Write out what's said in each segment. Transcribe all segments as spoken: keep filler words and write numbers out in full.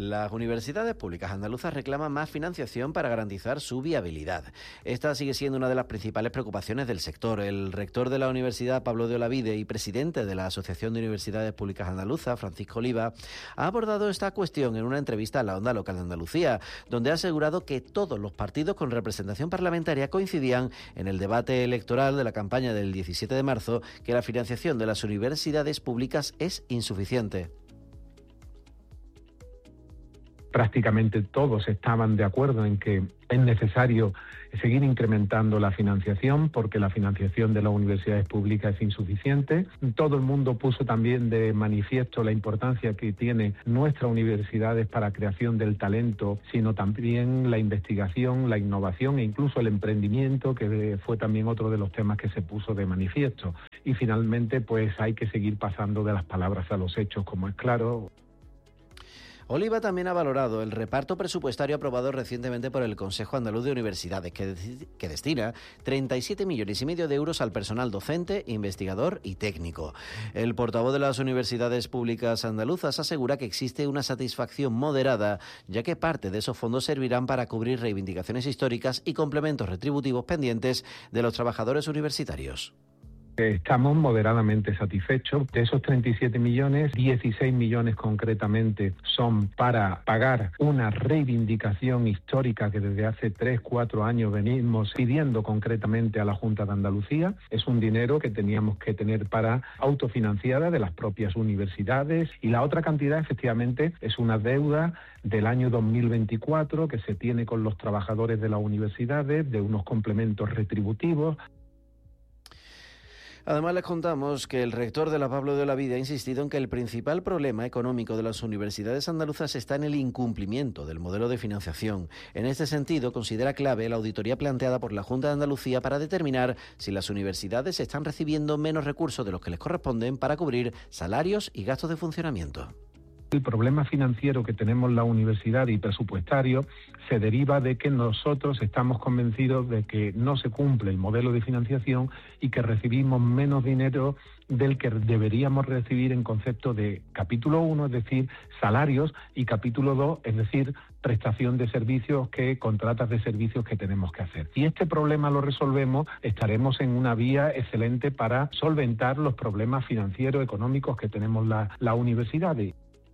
Las universidades públicas andaluzas reclaman más financiación para garantizar su viabilidad. Esta sigue siendo una de las principales preocupaciones del sector. El rector de la Universidad, Pablo de Olavide, y presidente de la Asociación de Universidades Públicas Andaluzas, Francisco Oliva, ha abordado esta cuestión en una entrevista a la Onda Local de Andalucía, donde ha asegurado que todos los partidos con representación parlamentaria coincidían en el debate electoral de la campaña del diecisiete de marzo que la financiación de las universidades públicas es insuficiente. Prácticamente todos estaban de acuerdo en que es necesario seguir incrementando la financiación porque la financiación de las universidades públicas es insuficiente. Todo el mundo puso también de manifiesto la importancia que tienen nuestras universidades para la creación del talento, sino también la investigación, la innovación e incluso el emprendimiento, que fue también otro de los temas que se puso de manifiesto. Y finalmente, pues hay que seguir pasando de las palabras a los hechos, como es claro. Oliva también ha valorado el reparto presupuestario aprobado recientemente por el Consejo Andaluz de Universidades, que, que destina treinta y siete millones y medio de euros al personal docente, investigador y técnico. El portavoz de las universidades públicas andaluzas asegura que existe una satisfacción moderada, ya que parte de esos fondos servirán para cubrir reivindicaciones históricas y complementos retributivos pendientes de los trabajadores universitarios. Estamos moderadamente satisfechos. De esos treinta y siete millones, dieciséis millones concretamente son para pagar una reivindicación histórica que desde hace tres, cuatro años venimos pidiendo concretamente a la Junta de Andalucía. Es un dinero que teníamos que tener para autofinanciada de las propias universidades, y la otra cantidad efectivamente es una deuda del año dos mil veinticuatro que se tiene con los trabajadores de las universidades, de unos complementos retributivos. Además, les contamos que el rector de la Pablo de Olavide ha insistido en que el principal problema económico de las universidades andaluzas está en el incumplimiento del modelo de financiación. En este sentido, considera clave la auditoría planteada por la Junta de Andalucía para determinar si las universidades están recibiendo menos recursos de los que les corresponden para cubrir salarios y gastos de funcionamiento. El problema financiero que tenemos la universidad y presupuestario se deriva de que nosotros estamos convencidos de que no se cumple el modelo de financiación y que recibimos menos dinero del que deberíamos recibir en concepto de capítulo uno, es decir, salarios, y capítulo dos, es decir, prestación de servicios, que contratas de servicios que tenemos que hacer. Si este problema lo resolvemos, estaremos en una vía excelente para solventar los problemas financieros, económicos que tenemos la, las universidades.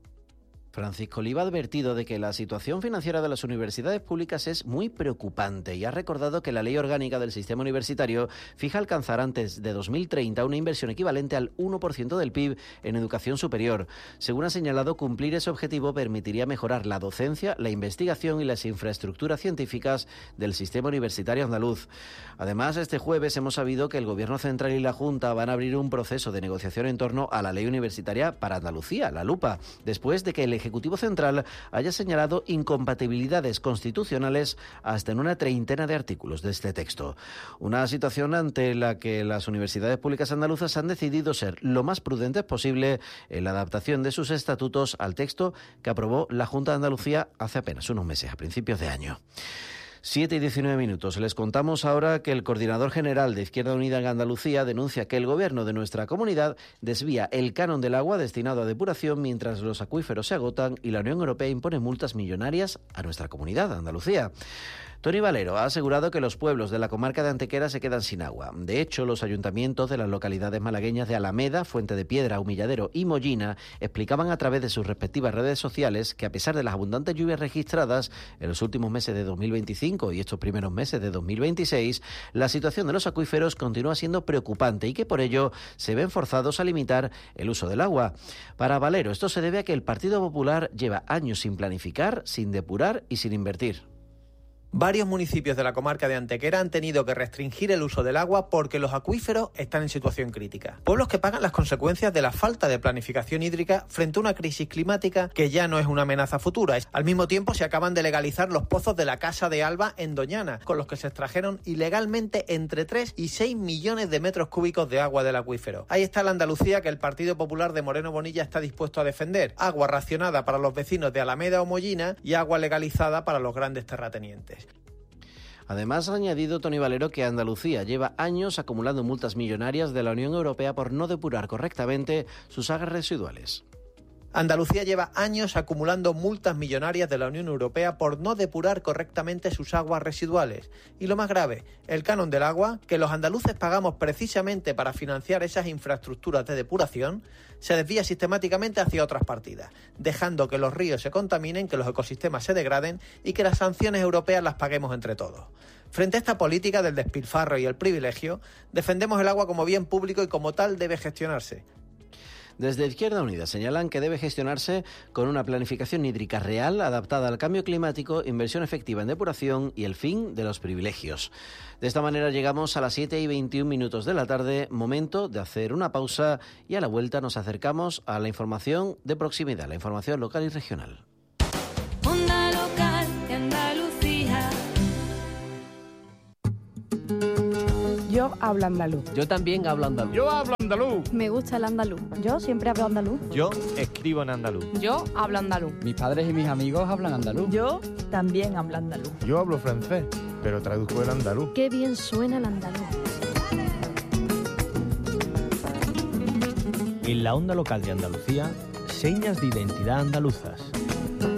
Francisco Oliva ha advertido de que la situación financiera de las universidades públicas es muy preocupante y ha recordado que la Ley Orgánica del Sistema Universitario fija alcanzar antes de dos mil treinta una inversión equivalente al uno por ciento del P I B en educación superior. Según ha señalado, cumplir ese objetivo permitiría mejorar la docencia, la investigación y las infraestructuras científicas del sistema universitario andaluz. Además, este jueves hemos sabido que el Gobierno Central y la Junta van a abrir un proceso de negociación en torno a la Ley Universitaria para Andalucía, la LUPA, después de que el Ejecutivo Central haya señalado incompatibilidades constitucionales hasta en una treintena de artículos de este texto. Una situación ante la que las universidades públicas andaluzas han decidido ser lo más prudentes posible en la adaptación de sus estatutos al texto que aprobó la Junta de Andalucía hace apenas unos meses, a principios de año. siete y diecinueve minutos. Les contamos ahora que el coordinador general de Izquierda Unida en Andalucía denuncia que el gobierno de nuestra comunidad desvía el canon del agua destinado a depuración mientras los acuíferos se agotan y la Unión Europea impone multas millonarias a nuestra comunidad, Andalucía. Tony Valero ha asegurado que los pueblos de la comarca de Antequera se quedan sin agua. De hecho, los ayuntamientos de las localidades malagueñas de Alameda, Fuente de Piedra, Humilladero y Mollina explicaban a través de sus respectivas redes sociales que a pesar de las abundantes lluvias registradas en los últimos meses de dos mil veinticinco y estos primeros meses de dos mil veintiséis, la situación de los acuíferos continúa siendo preocupante y que por ello se ven forzados a limitar el uso del agua. Para Valero, esto se debe a que el Partido Popular lleva años sin planificar, sin depurar y sin invertir. Varios municipios de la comarca de Antequera han tenido que restringir el uso del agua porque los acuíferos están en situación crítica. Pueblos que pagan las consecuencias de la falta de planificación hídrica frente a una crisis climática que ya no es una amenaza futura. Al mismo tiempo se acaban de legalizar los pozos de la Casa de Alba en Doñana, con los que se extrajeron ilegalmente entre tres y seis millones de metros cúbicos de agua del acuífero. Ahí está la Andalucía que el Partido Popular de Moreno Bonilla está dispuesto a defender. Agua racionada para los vecinos de Alameda o Mollina y agua legalizada para los grandes terratenientes. Además, ha añadido Tony Valero que Andalucía lleva años acumulando multas millonarias de la Unión Europea por no depurar correctamente sus aguas residuales. Andalucía lleva años acumulando multas millonarias de la Unión Europea por no depurar correctamente sus aguas residuales. Y lo más grave, el canon del agua, que los andaluces pagamos precisamente para financiar esas infraestructuras de depuración, se desvía sistemáticamente hacia otras partidas, dejando que los ríos se contaminen, que los ecosistemas se degraden y que las sanciones europeas las paguemos entre todos. Frente a esta política del despilfarro y el privilegio, defendemos el agua como bien público y como tal debe gestionarse. Desde Izquierda Unida señalan que debe gestionarse con una planificación hídrica real, adaptada al cambio climático, inversión efectiva en depuración y el fin de los privilegios. De esta manera llegamos a las siete y veintiún minutos de la tarde, momento de hacer una pausa y a la vuelta nos acercamos a la información de proximidad, la información local y regional. Onda local de Andalucía. Yo hablo andaluz. Yo también hablo andaluz. Yo hablo andaluz. Me gusta el andaluz. Yo siempre hablo andaluz. Yo escribo en andaluz. Yo hablo andaluz. Mis padres y mis amigos hablan andaluz. Yo también hablo andaluz. Yo hablo francés, pero traduzco el andaluz. Qué bien suena el andaluz. En la onda local de Andalucía, señas de identidad andaluzas.